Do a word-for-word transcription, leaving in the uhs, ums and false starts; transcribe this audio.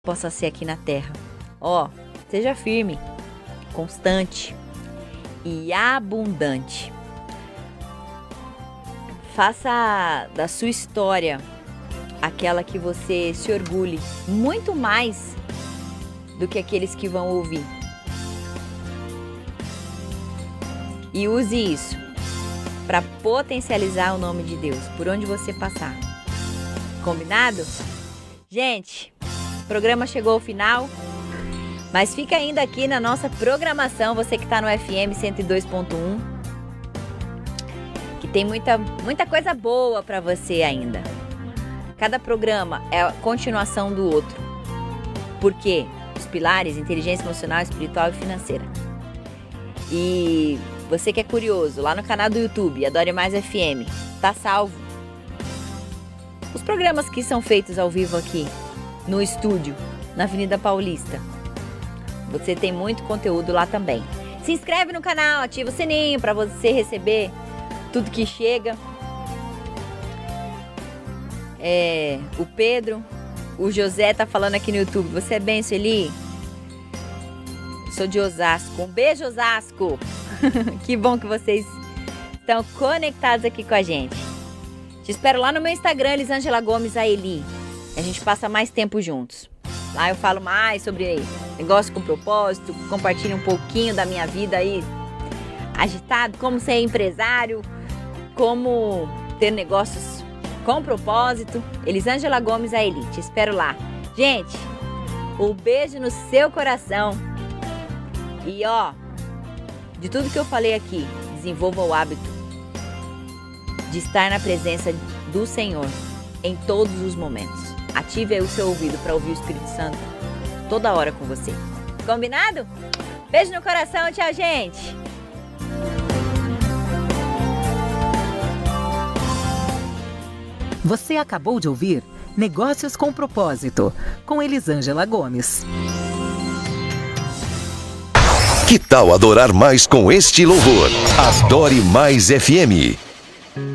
possa ser aqui na terra. Ó, seja firme, constante e abundante. Faça da sua história aquela que você se orgulhe muito mais do que aqueles que vão ouvir. E use isso para potencializar o nome de Deus por onde você passar. Combinado? Gente, o programa chegou ao final, mas fica ainda aqui na nossa programação, você que está no F M cento e dois ponto um, que tem muita, muita coisa boa para você ainda. Cada programa é a continuação do outro. Por quê? Os pilares: inteligência emocional, espiritual e financeira. E você que é curioso, lá no canal do YouTube, Adore Mais F M, tá salvo os programas que são feitos ao vivo aqui no estúdio, na Avenida Paulista. Você tem muito conteúdo lá também. Se inscreve no canal, ativa o sininho para você receber tudo que chega. É, o Pedro, o José tá falando aqui no YouTube. Você é bem, Sueli? Sou de Osasco. Um beijo, Osasco! Que bom que vocês estão conectados aqui com a gente. Te espero lá no meu Instagram, Elisângela Gomes Aeli. A gente passa mais tempo juntos. Lá eu falo mais sobre negócio com propósito, compartilho um pouquinho da minha vida aí agitado, como ser empresário, como ter negócios com propósito. Elisângela Gomes Aeli, te espero lá. Gente, um beijo no seu coração. E ó, de tudo que eu falei aqui, desenvolva o hábito de estar na presença do Senhor em todos os momentos. Ative aí o seu ouvido para ouvir o Espírito Santo toda hora com você. Combinado? Beijo no coração, tchau, gente! Você acabou de ouvir Negócios com Propósito, com Elisângela Gomes. Que tal adorar mais com este louvor? Adore Mais F M.